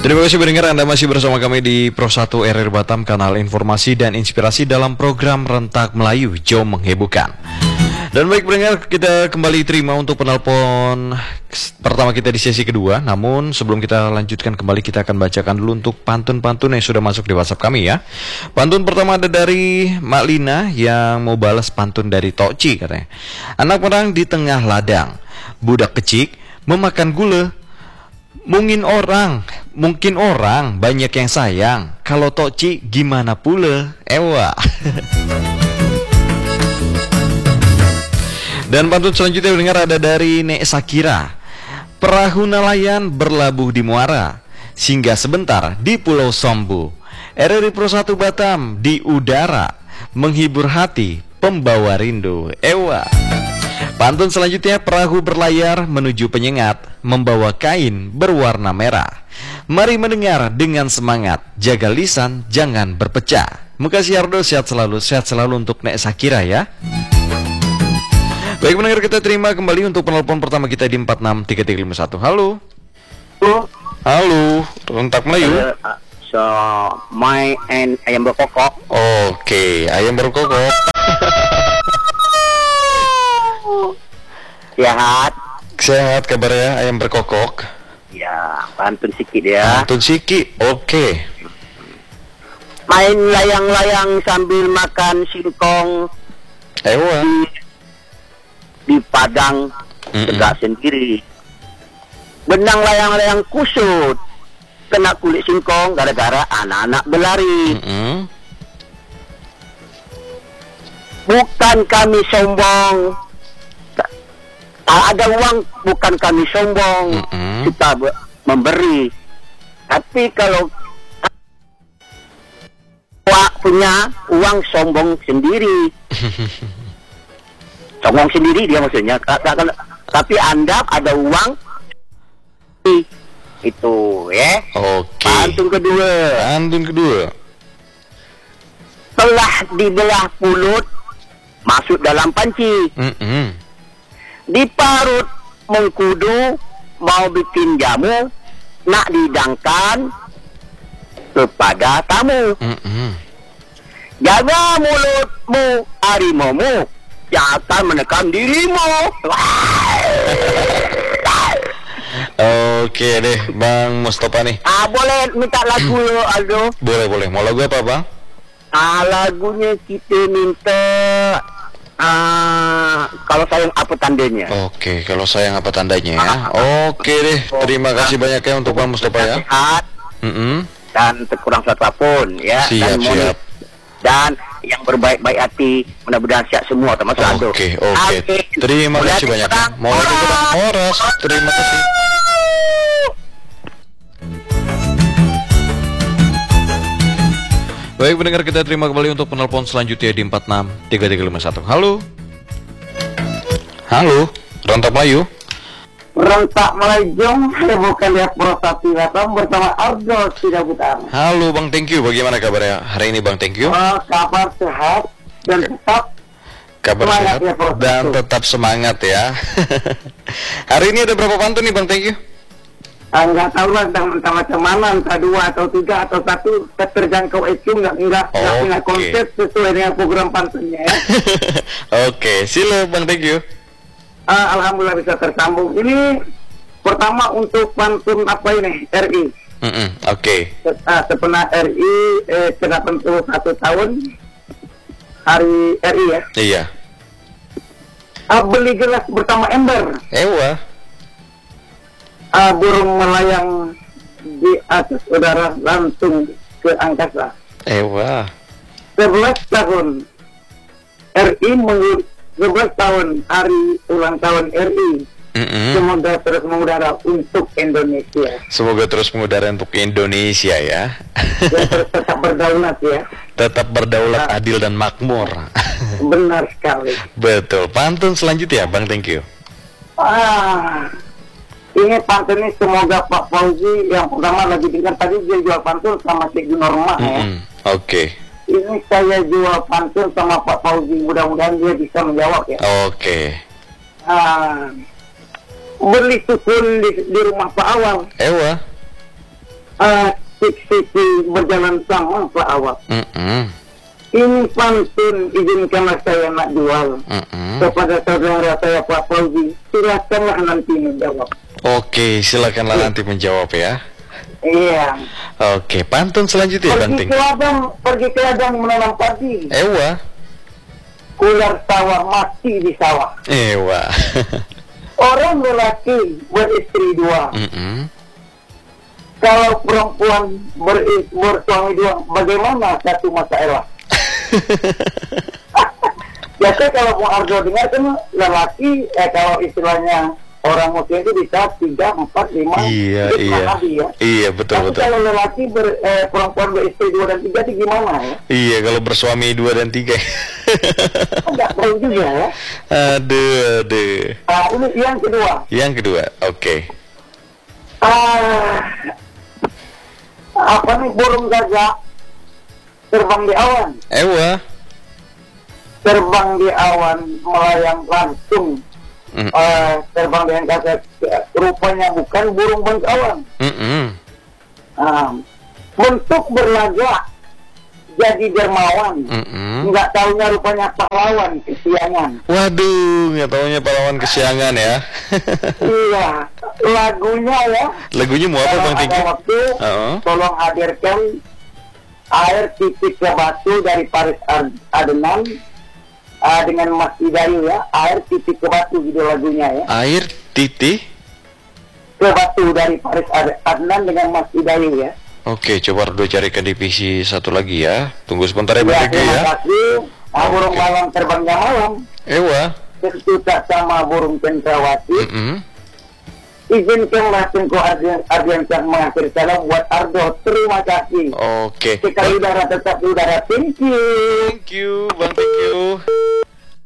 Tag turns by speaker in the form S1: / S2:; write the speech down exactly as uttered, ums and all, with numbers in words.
S1: Terima kasih pendengar, Anda masih bersama kami di Pro satu R R Batam, kanal informasi dan inspirasi dalam program Rentak Melayu, Jom Menghebohkan. Dan baik pendengar, kita kembali terima untuk penelpon pertama kita di sesi kedua. Namun sebelum kita lanjutkan kembali, kita akan bacakan dulu untuk pantun-pantun yang sudah masuk di WhatsApp kami ya. Pantun pertama ada dari Mak Lina yang mau balas pantun dari Tokci, katanya. Anak perang di tengah ladang, budak kecik memakan gula. Mungkin orang, mungkin orang banyak yang sayang. Kalau Tokci gimana pula? Ewa. Dan pantun selanjutnya dengar ada dari Nek Sakira. Perahu nelayan berlabuh di muara, singgah sebentar di Pulau Sombu. R R I Pro satu Batam di udara, menghibur hati pembawa rindu. Ewa. Pantun selanjutnya, perahu berlayar menuju penyengat, membawa kain berwarna merah. Mari mendengar dengan semangat, jaga lisan, jangan berpecah. Makasih Ardo, sehat selalu, sehat selalu untuk Nek Sakira ya. Baik pendengar, kita terima kembali untuk penelpon pertama kita di empat enam tiga tiga lima satu. Halo.
S2: Halo.
S1: Halo, Rentak Melayu.
S2: Uh, so, my and ayam berkokok.
S1: Oke, ayam berkokok.
S2: Sehat.
S1: Sehat kabarnya, ayam berkokok.
S2: Ya, pantun sikit ya.
S1: Pantun sikit, oke.
S2: Main layang-layang sambil makan singkong.
S1: Ewa.
S2: Di, di padang
S1: Mm-mm.
S2: tegak sendiri. Benang layang-layang kusut, kena kulit singkong gara-gara anak-anak berlari.
S1: Mm-mm.
S2: Bukan kami sombong, ada uang bukan kami sombong,
S1: Mm-mm.
S2: kita be- memberi. Tapi kalau wak punya uang sombong sendiri, sombong sendiri dia maksudnya. Tapi Anda ada uang itu, ya.
S1: Oke.
S2: Pantun kedua.
S1: Pantun kedua.
S2: Telah dibelah pulut, masuk dalam panci.
S1: Mm-mm.
S2: Diparut mengkudu, mau bikin jamu, nak didangkan kepada tamu.
S1: Mm-mm.
S2: Jaga mulutmu, harimaumu, jangan menekan dirimu.
S1: Oke deh, Bang Mustafa nih.
S2: Ah, boleh minta lagu lo, Aldo?
S1: Boleh, boleh. Mau lagu apa, Bang?
S2: Ah, lagunya kita minta. Ah, kalau sayang apa tandanya?
S1: Oke, kalau sayang apa tandanya ya?
S2: Ah.
S1: Oke deh, terima kasih banyak ya untuk Bang Mustafa ya.
S2: Sehat
S1: Mm-mm.
S2: dan terkurang suatu apapun ya.
S1: Siap,
S2: dan mohon-
S1: siap.
S2: Dan yang berbaik-baik hati, mudah-mudahan sehat semua termasuk Aldo.
S1: Oke, oke. Terima kasih banyak ya. Mau lagu apa? Horas. Terima kasih. Baik pendengar, kita terima kembali untuk penelpon selanjutnya di empat enam tiga tiga lima satu. Halo. Halo, Rentak Melayu.
S2: Rentak Melayu, bukan lihat Pro satu Batam bersama Ardo tidak bukan.
S1: Halo Bang, thank you. Bagaimana kabarnya hari ini Bang, thank you?
S2: Oh, kabar sehat dan tetap
S1: Kabar
S2: semangat
S1: sehat
S2: ya, Pro
S1: dan
S2: satu.
S1: tetap semangat ya. Hari ini ada berapa pantun nih Bang, thank you?
S2: Ah, nggak tahu lah entah, entah macam mana, entah dua atau tiga atau satu, terjangkau itu nggak nggak nggak
S1: Oke.
S2: punya konsep sesuai dengan program pantunnya ya.
S1: Oke, sila Bang, thank you.
S2: Ah, Alhamdulillah bisa tersambung. Ini pertama untuk pantun apa ini R I.
S1: Mm-mm, Oke.
S2: Ah, sepenah R I eh, ke delapan puluh satu tahun hari R I ya.
S1: Iya.
S2: Ah, beli gelas bersama ember.
S1: Ewa.
S2: Ah, burung melayang di atas udara langsung ke angkasa.
S1: Ewa.
S2: sebelas tahun R I mengu- sebelas tahun hari ulang tahun R I.
S1: Mm-mm.
S2: Semoga terus mengudara untuk Indonesia.
S1: Semoga terus mengudara untuk Indonesia ya.
S2: Ya, terus tetap berdaulat ya.
S1: Tetap berdaulat, adil dan makmur.
S2: Benar sekali.
S1: Betul. Pantun selanjutnya Bang, thank you.
S2: Ah, ini pantun ini semoga Pak Fauzi yang pertama lagi dengar tadi dia jual pantun sama Cik Norma ya.
S1: Mm-mm. Oke.
S2: Ini saya jual pantun sama Pak Fauzi, mudah-mudahan dia bisa menjawab ya.
S1: Oke.
S2: Ah, beli sukun di, di rumah Pak Awal.
S1: Ewa.
S2: uh, siksi berjalan sama Pak Awak.
S1: Mm-mm.
S2: Ini pantun izinkanlah saya nak jual
S1: Mm-mm.
S2: kepada saudara saya Pak Fauzi. Silakanlah nanti menjawab.
S1: Oke, silakanlah nanti menjawab ya.
S2: Iya.
S1: Oke, pantun selanjutnya
S2: Pergi
S1: Banting.
S2: ke ladang, pergi ke ladang menanam padi.
S1: Ewa.
S2: Ular sawah mati di sawah.
S1: Ewa.
S2: Orang lelaki beristri dua.
S1: Mm-mm.
S2: Kalau perempuan beri- bersuami dua, bagaimana satu masalah? Biasanya kalau Bung Ardo dengar kan lelaki, eh kalau istilahnya orang muslim itu bisa tiga, empat, lima.
S1: Iya,
S2: itu
S1: iya.
S2: Nabi, ya.
S1: Iya, betul,
S2: Tapi
S1: betul.
S2: kalau lelaki ber, eh, perempuan beristri dua dan tiga itu gimana ya?
S1: Iya, kalau bersuami dua dan tiga.
S2: Enggak tahu juga ya.
S1: Aduh, aduh.
S2: Nah, ini yang kedua.
S1: Yang kedua, oke.
S2: Ah, apa nih burung gagak terbang di awan,
S1: Ewa.
S2: terbang di awan melayang langsung.
S1: Mm.
S2: Eh, terbang dengan gagak, rupanya bukan burung bangsawan.
S1: Mm-mm.
S2: Nah, bentuk berlagak jadi dermawan.
S1: Mm-mm.
S2: Nggak tahunya rupanya pahlawan kesiangan.
S1: Waduh, nggak taunya pahlawan kesiangan ya.
S2: Iya, lagunya ya.
S1: Lagunya mau apa
S2: Kalau
S1: Bang
S2: ada
S1: Tinggi?
S2: waktu,
S1: Uh-uh.
S2: tolong hadirkan air titik ke batu dari Paris Ad- Adnan uh, dengan Mas Idayu ya. Air titik ke batu gitu lagunya ya.
S1: Air titi.
S2: Ke batu dari Paris Ad- Adnan dengan Mas Idayu ya.
S1: Oke, coba Ardo carikan divisi satu lagi ya. Tunggu sebentar ya Bang
S2: Ya,
S1: Tinggi
S2: terima
S1: ya.
S2: kasih. Ah, burung
S1: Oke.
S2: malam terbangnya malam.
S1: Ewa.
S2: Tentu tak sama burung cendrawati.
S1: Mm-mm.
S2: Izinkanlah Tengku Ardian Ardian Syah mengakhiri salam buat Ardo. Terima kasih.
S1: Oke.
S2: Sekali udara tetap udara. Thank you.
S1: Thank you.